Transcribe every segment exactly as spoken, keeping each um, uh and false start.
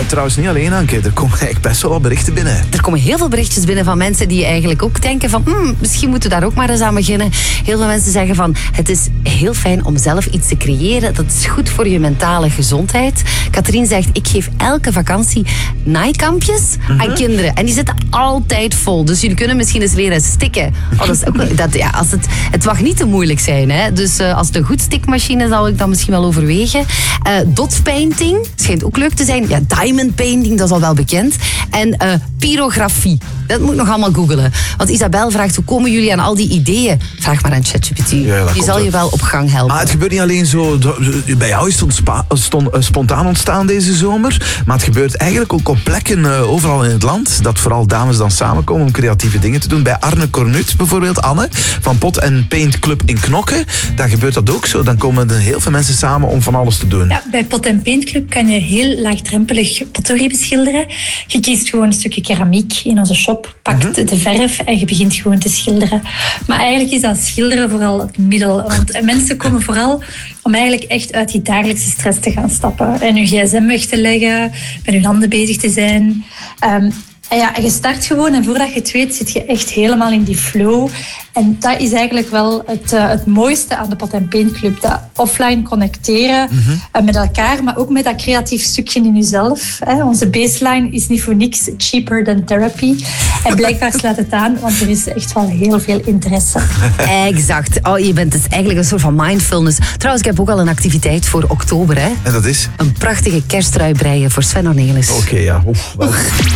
trouwens niet alleen, Anke. Er komen eigenlijk best wel wat berichten binnen. Er komen heel veel berichtjes binnen van mensen die eigenlijk ook denken van hmm, misschien moeten we daar ook maar eens aan beginnen. Heel veel mensen zeggen van het is heel fijn om zelf iets te creëren. Dat is goed voor je mentale gezondheid. Katrien zegt, ik geef elke vakantie naaikampjes mm-hmm. aan kinderen. En die zitten altijd vol. Dus jullie kunnen misschien eens leren stikken. Oh, dat is ook, dat, ja, als het, het mag niet te moeilijk zijn. Hè? Dus uh, als het een goed stikmachine zal ik dan misschien wel overwegen. Uh, dot painting schijnt ook leuk te zijn. Ja, diamond painting, dat is al wel bekend. En uh, pyrografie. Dat moet ik nog allemaal googelen. Want Isabel vraagt, hoe komen jullie aan al die ideeën? Vraag maar aan ChatGPT. Ja, die zal je wel op gang helpen. Maar het gebeurt niet alleen zo... Bij jou is het spa, stond, uh, spontaan ontstaan deze zomer. Maar het gebeurt eigenlijk ook op plekken uh, overal in het land. Dat vooral dames dan samenkomen om creatieve dingen te doen. Bij Arne Cornut bijvoorbeeld, Anne, van Pot en Paint Club in Knokke. Daar gebeurt dat ook zo. Dan komen er heel veel mensen samen om van alles te doen. Ja, bij Pot en Paint Club kan je heel laagdrempelig potterie beschilderen. Je kiest gewoon een stukje keramiek in onze shop, pakt mm-hmm. de verf en je begint gewoon te schilderen. Maar eigenlijk is dat schilderen vooral het middel. Want mensen komen vooral om eigenlijk echt uit die dagelijkse stress te gaan stappen. En hun gsm weg te leggen, met hun handen bezig te zijn. Um, En ja, je start gewoon en voordat je het weet zit je echt helemaal in die flow. En dat is eigenlijk wel het, uh, het mooiste aan de Pot en Paint Club. Dat offline connecteren mm-hmm. uh, met elkaar, maar ook met dat creatief stukje in jezelf. Hè. Onze baseline is niet voor niks cheaper than therapy. En blijkbaar slaat het aan, want er is echt wel heel veel interesse. Exact. Oh, je bent dus eigenlijk een soort van mindfulness. Trouwens, ik heb ook al een activiteit voor oktober. Hè. En dat is? Een prachtige kersttrui breien voor Sven Ornelis. Oké, okay, ja. Oef, wel.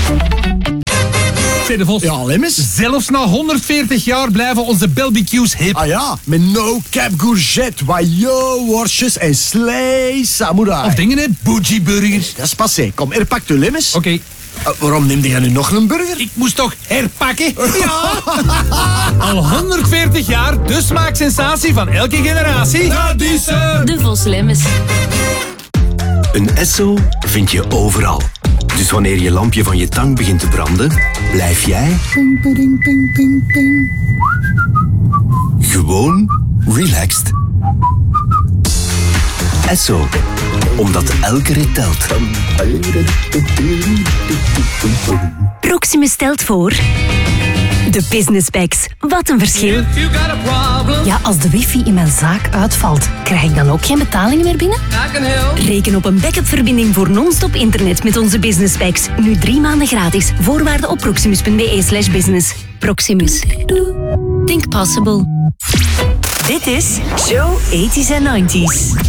De Vos. Ja, Lemmes. Zelfs na honderdveertig jaar blijven onze barbecues hip. Ah ja, met no cap courgette, wajo, worstjes en slee samurai. Of dingen, hè, bougie burgers. Dat is passé. Kom, er pakt u Lemmes. Oké. Okay. Uh, waarom neemde jij nu nog een burger? Ik moest toch herpakken? Ja! Al honderdveertig jaar, de smaaksensatie van elke generatie. Dat is uh... De Vos Lemmes. Een Esso vind je overal. Dus wanneer je lampje van je tang begint te branden, blijf jij ping, ping, ping, ping, ping. Gewoon relaxed. Esso, omdat elke rit telt. Proximus stelt voor... De Business Packs. Wat een verschil. Ja, als de wifi in mijn zaak uitvalt, krijg ik dan ook geen betalingen meer binnen? Reken op een backup-verbinding voor non-stop internet met onze Business Packs. Nu drie maanden gratis. Voorwaarden op proximus.be slash business. Proximus. Think possible. Dit is Show eighties and nineties.